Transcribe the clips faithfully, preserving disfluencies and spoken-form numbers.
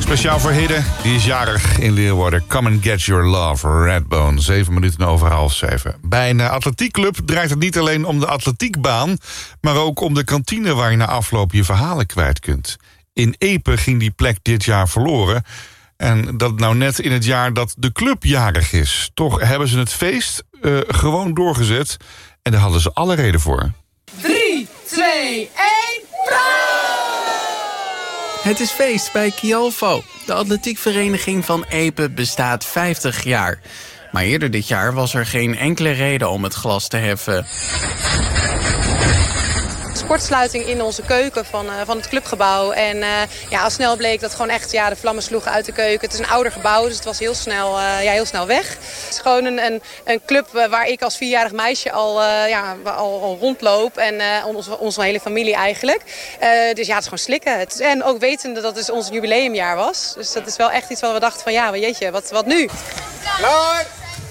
Speciaal voor Hidde, die is jarig in Leeuwarden. Come and get your love, Redbone. Zeven minuten over half zeven. Bij een atletiekclub draait het niet alleen om de atletiekbaan, maar ook om de kantine waar je na afloop je verhalen kwijt kunt. In Epe ging die plek dit jaar verloren. En dat nou net in het jaar dat de club jarig is. Toch hebben ze het feest uh, gewoon doorgezet. En daar hadden ze alle reden voor. drie, twee, één, Het is feest bij Chialfo. De atletiekvereniging van Epe bestaat vijftig jaar. Maar eerder dit jaar was er geen enkele reden om het glas te heffen. Sportsluiting in onze keuken van, uh, van het clubgebouw. En uh, ja, al snel bleek dat gewoon echt ja, de vlammen sloegen uit de keuken. Het is een ouder gebouw, dus het was heel snel, uh, ja, heel snel weg. Het is gewoon een, een, een club waar ik als vierjarig meisje al, uh, ja, al, al rondloop. En uh, onze, onze hele familie eigenlijk. Uh, dus ja, het is gewoon slikken. Het is, en ook wetende dat het ons jubileumjaar was. Dus dat is wel echt iets wat we dachten van ja, jeetje, wat, wat nu? klaar!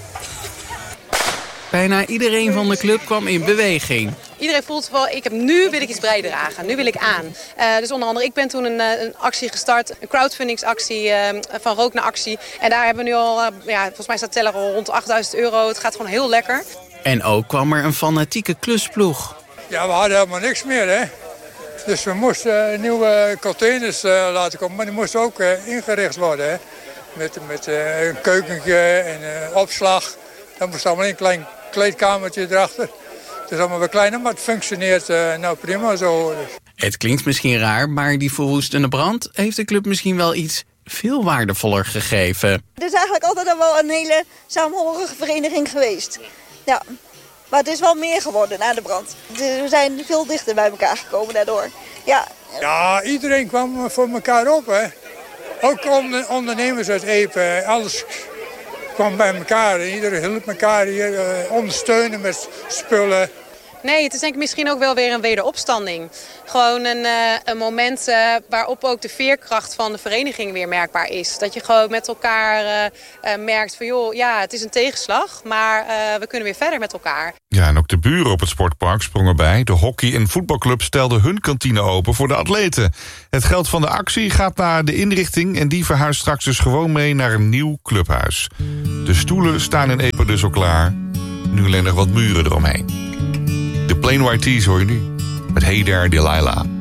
Bijna iedereen van de club kwam in beweging. Iedereen voelt wel, ik heb nu wil ik iets bijdragen, nu wil ik aan. Uh, dus onder andere, ik ben toen een, een actie gestart, een crowdfundingsactie uh, van Rook naar Actie. En daar hebben we nu al, uh, ja, volgens mij staat teller al rond achttduizend euro. Het gaat gewoon heel lekker. En ook kwam er een fanatieke klusploeg. Ja, we hadden helemaal niks meer, hè. Dus we moesten nieuwe containers uh, laten komen, maar die moesten ook uh, ingericht worden, hè. Met, met uh, een keukentje en uh, opslag. Dan moest allemaal een klein kleedkamertje erachter. Het is allemaal wel kleiner, maar het functioneert uh, nou prima zo. Het klinkt misschien raar, maar die verwoestende brand heeft de club misschien wel iets veel waardevoller gegeven. Het is eigenlijk altijd al wel een hele saamhorige vereniging geweest. Ja, maar het is wel meer geworden na de brand. We zijn veel dichter bij elkaar gekomen daardoor. Ja, ja iedereen kwam voor elkaar op, hè. Ook ondernemers uit Epe, alles kwam bij elkaar. Iedereen hielp elkaar hier, uh, ondersteunen met spullen. Nee, het is denk ik misschien ook wel weer een wederopstanding. Gewoon een, uh, een moment uh, waarop ook de veerkracht van de vereniging weer merkbaar is. Dat je gewoon met elkaar uh, uh, merkt van joh, ja, het is een tegenslag, maar uh, we kunnen weer verder met elkaar. Ja, en ook de buren op het sportpark sprongen bij. De hockey- en voetbalclub stelden hun kantine open voor de atleten. Het geld van de actie gaat naar de inrichting en die verhuist straks dus gewoon mee naar een nieuw clubhuis. De stoelen staan in Epe dus al klaar. Nu alleen nog wat muren eromheen. De Plain White T's hoor je nu. Met Hey There Delilah.